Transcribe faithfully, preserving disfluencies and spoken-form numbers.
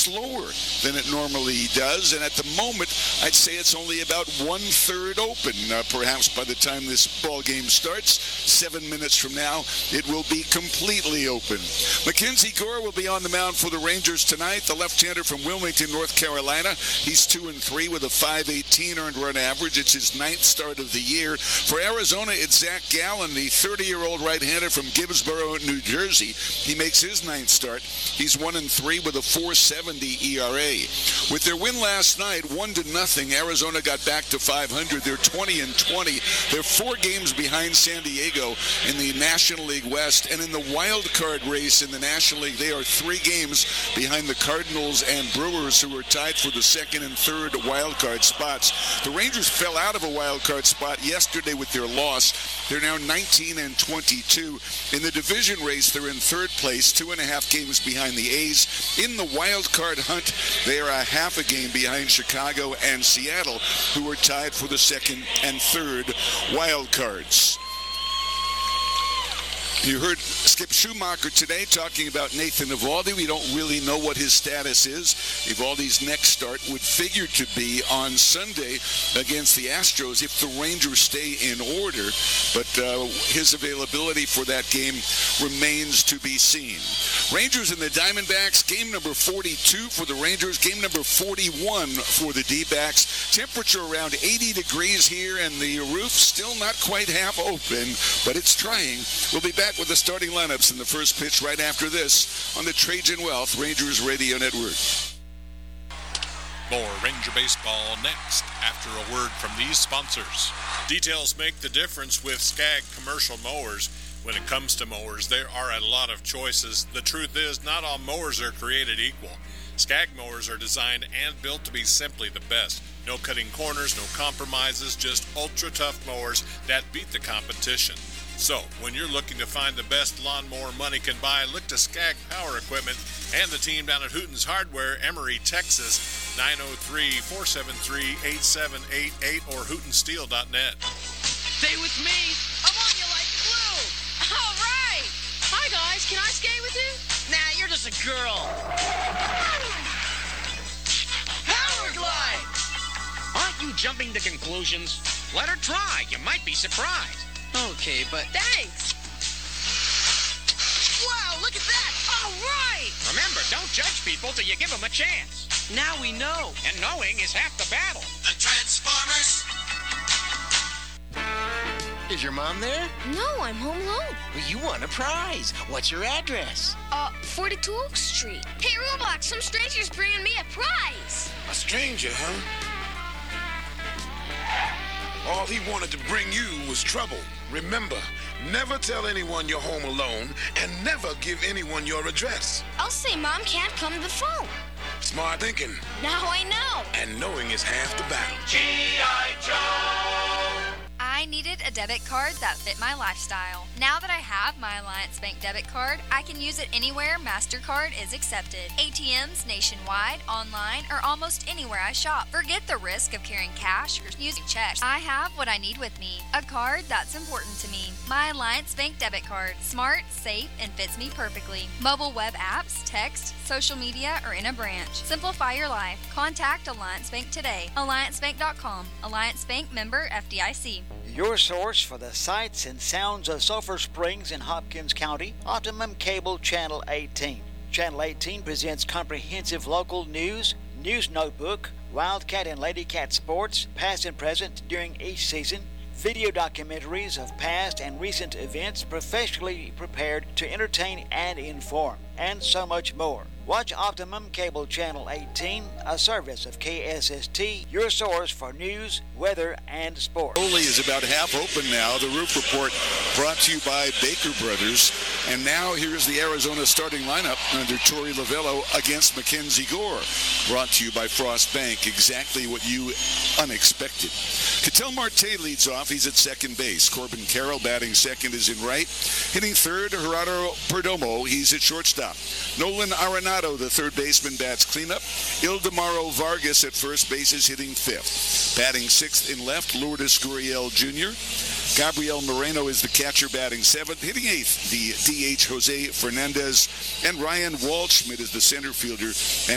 slower than it normally does, and at the moment, I'd say it's only about one-third open. Uh, perhaps by the time this ball game starts, seven minutes from now, it will be completely open. Mackenzie Gore will be on the mound for the Rangers tonight. The left-hander from Wilmington, North Carolina. He's two and three with a five eighteen earned run average. It's his ninth start of the year. For Arizona, it's Zach Gallen, the thirty-year-old right-hander from Gibbsboro, New Jersey. He makes his ninth start. He's one and three with a four seventy E R A. With their win last night, one to nothing, Arizona got back to five hundred. They're twenty and twenty. They're four games behind San Diego in the National League West, and in the wild card race in the National League, they are three games behind the Cardinals and Brewers, who are tied for the second and third wild card spots. The Rangers fell out of a wild card spot yesterday with their loss. They're now nineteen and twenty-two. In the division race, they're in third place, two and a half games behind the A's. In the wild card hunt, they are a half a game behind Chicago and Seattle, who are tied for the second and third wild cards. You heard Skip Schumacher today talking about Nathan Eovaldi. We don't really know what his status is. Eovaldi's next start would figure to be on Sunday against the Astros if the Rangers stay in order. But uh, his availability for that game remains to be seen. Rangers and the Diamondbacks, game number forty-two for the Rangers, game number forty-one for the D-backs. Temperature around eighty degrees here, and the roof still not quite half open, but it's trying. We'll be back with the starting lineups in the first pitch right after this on the Trajan Wealth Rangers Radio Network. More Ranger Baseball next after a word from these sponsors. Details make the difference with Skag Commercial Mowers. When it comes to mowers, there are a lot of choices. The truth is, not all mowers are created equal. Skag mowers are designed and built to be simply the best. No cutting corners, no compromises, just ultra-tough mowers that beat the competition. So, when you're looking to find the best lawnmower money can buy, look to Skag Power Equipment and the team down at Hooten's Hardware, Emory, Texas, nine oh three, four seven three, eight seven eight eight or hooten steel dot net. Stay with me. I'm on you like glue. All right. Hi, guys. Can I skate with you? Nah, you're just a girl. Power glide. Aren't you jumping to conclusions? Let her try. You might be surprised. Okay, but... Thanks! Wow, look at that! All right! Remember, don't judge people till you give them a chance. Now we know. And knowing is half the battle. The Transformers! Is your mom there? No, I'm home alone. Well, you won a prize. What's your address? Uh, forty-two Oak Street. Hey, Roblox, some stranger's bringing me a prize. A stranger, huh? All he wanted to bring you was trouble. Remember, never tell anyone you're home alone, and never give anyone your address. I'll say Mom can't come to the phone. Smart thinking. Now I know. And knowing is half the battle. G I. Joe! I needed a debit card that fit my lifestyle. Now that I have my Alliance Bank debit card, I can use it anywhere MasterCard is accepted. A T Ms nationwide, online, or almost anywhere I shop. Forget the risk of carrying cash or using checks. I have what I need with me. A card that's important to me. My Alliance Bank debit card. Smart, safe, and fits me perfectly. Mobile web apps, text, social media, or in a branch. Simplify your life. Contact Alliance Bank today. alliance bank dot com. Alliance Bank member F D I C. Your source for the sights and sounds of Sulphur Springs in Hopkins County, Optimum Cable Channel eighteen. Channel eighteen presents comprehensive local news, news notebook, Wildcat and Ladycat sports, past and present during each season, video documentaries of past and recent events professionally prepared to entertain and inform, and so much more. Watch Optimum Cable Channel eighteen, a service of K S S T, your source for news, weather, and sports. Oli is about half open now. The Roof Report brought to you by Baker Brothers. And now here's the Arizona starting lineup under Torey Lovullo against Mackenzie Gore. Brought to you by Frost Bank. Exactly what you unexpected. Ketel Marte leads off. He's at second base. Corbin Carroll batting second is in right. Hitting third, Gerardo Perdomo. He's at shortstop. Nolan Arenado, the third baseman, bats cleanup. Ildemaro Vargas at first base is hitting fifth. Batting sixth in left, Lourdes Gurriel Junior Gabriel Moreno is the catcher, batting seventh. Hitting eighth, the D H Jose Fernandez. And Ryan Waldschmidt is the center fielder. And